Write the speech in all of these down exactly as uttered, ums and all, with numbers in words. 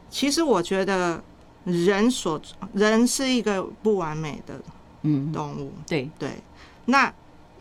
其实我觉得人所人是一个不完美的动物， 嗯、对对。那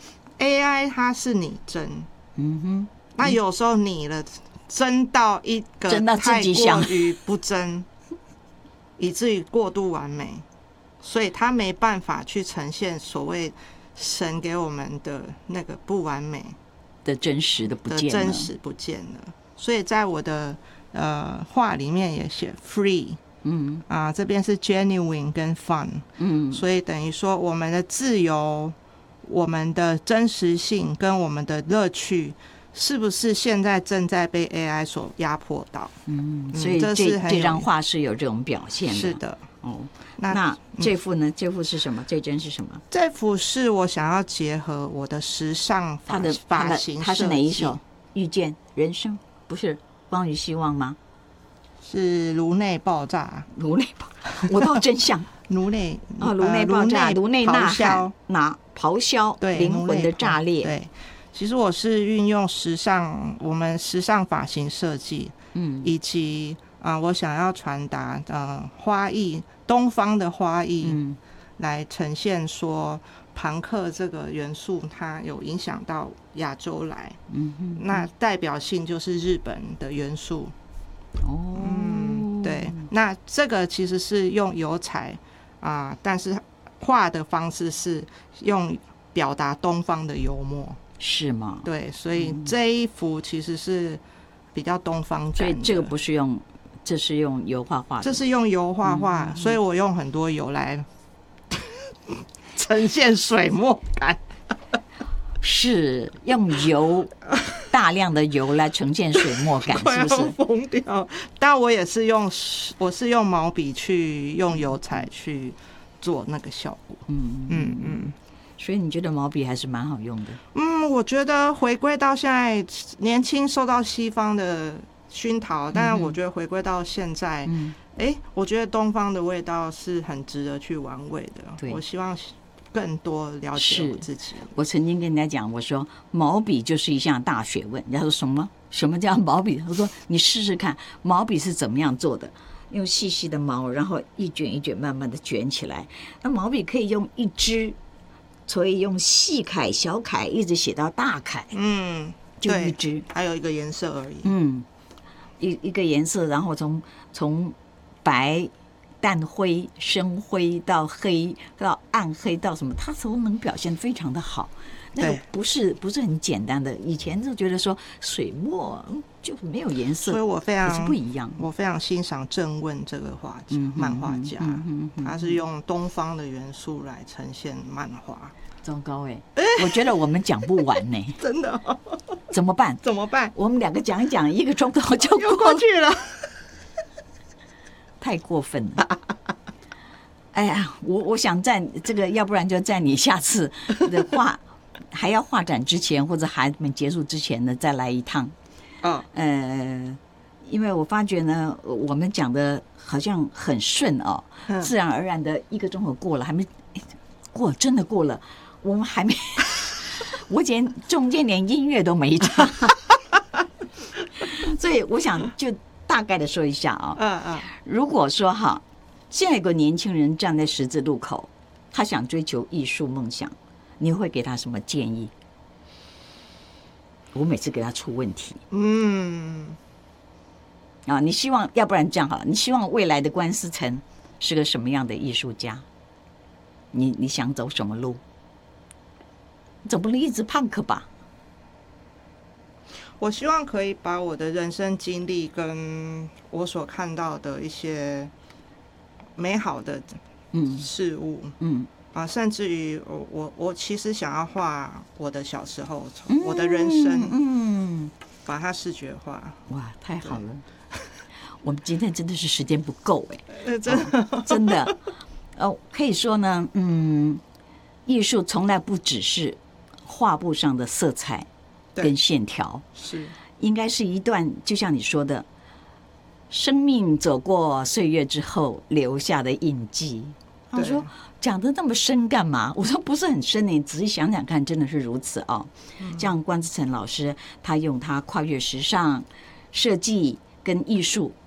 A I 它是拟真， 嗯哼， 那有时候拟了真到一个真到自己想太过于不真，以至于过度完美，所以它没办法去呈现所谓神给我们的那个不完美的真实的不见了， 真实不见了。所以在我的呃话里面也写 free， 嗯啊，这边是 genuine 跟 fun， 嗯，所以等于说我们的自由、我们的真实性跟我们的乐趣，是不是现在正在被 A I 所压迫到？ 嗯，所以这这这张画是有这种表现的。 是的， 哦，那那这幅呢？这幅是什么？这帧是什么？ 这幅是我想要结合我的时尚发的发型， 它是哪一首？遇见人生。不是光与希望吗？ 是颅内爆炸， 颅内爆，我倒真像颅内啊，颅内爆炸，颅内呐喊，呐咆哮， 对， 灵魂的炸裂。 对，其实我是运用时尚，我们时尚发型设计，嗯，以及啊、呃，我想要传达呃花艺，东方的花艺，嗯，来呈现说。朋克这个元素，它有影响到亚洲来，嗯哼，那代表性就是日本的元素。哦，嗯，对，那这个其实是用油彩啊、呃，但是画的方式是用表达东方的幽默， 是吗？ 对，所以这一幅其实是比较东方感的， 所以这个不是用，这是用油画画的， 这是用油画画，嗯、所以我用很多油来。呈现水墨感， 是用油大量的油来呈现水墨感，是不是？ 疯掉！但我也是用，我是用毛笔去用油彩去做那个效果。嗯嗯嗯。 所以你觉得毛笔还是蛮好用的？ 嗯，我觉得回归到现在，年轻受到西方的熏陶，但是我觉得回归到现在，嗯，哎，我觉得东方的味道是很值得去玩味的。 对， 我希望。更多了解我自己。 我曾经跟人家讲，我说毛笔就是一项大学问。人家说什么？什么叫毛笔？我说你试试看，毛笔是怎么样做的？用细细的毛，然后一卷一卷慢慢的卷起来。那毛笔可以用一支，所以用细楷、小楷一直写到大楷。嗯，就一支， 还有一个颜色而已。 嗯，一一个颜色，然后从从白。淡灰、深灰到黑到暗黑到什么，它都能表现非常的好。那个不是不是很简单的。以前就觉得说水墨就没有颜色， 所以我非常是不一样。 我非常欣赏郑问这个画家、嗯、漫画家、嗯嗯嗯，他是用东方的元素来呈现漫画。 糟糕哎、欸，我觉得我们讲不完呢、欸， 真的、哦？ 怎么办？ 怎么办？ 我们两个讲一讲，一个钟头就过去了。 太过分了！哎呀，我我想在这个，要不然就在你下次的画还要画展之前，或者还没结束之前呢，再来一趟。 哦， 呃，因为我发觉呢，我们讲的好像很顺哦，嗯、自然而然的一个钟头过了，还没过，真的过了，我们还没，我连中间连音乐都没唱，所以我想就。大概的说一下啊、哦， 嗯嗯， 如果说哈，现在有个年轻人站在十字路口，他想追求艺术梦想，你会给他什么建议？我每次给他出问题，嗯，啊，你希望要不然这样好了，你希望未来的关思成是个什么样的艺术家？你你想走什么路？总不能一直胖克吧？ 我希望可以把我的人生经历跟我所看到的一些美好的事物，嗯啊，甚至于我我我其实想要画我的小时候，嗯、我的人生，嗯，把它视觉化。 哇，太好了！我们今天真的是时间不够哎、 欸，真的、 哦、真的，呃，可以说呢，嗯，艺术从来不只是画布上的色彩。跟线条是应该是一段，就像你说的，生命走过岁月之后留下的印记。他说讲得那么深干嘛？我说不是很深，你仔细想想看，真的是如此哦。嗯、像关之成老师，他用他跨越时尚、设计跟艺术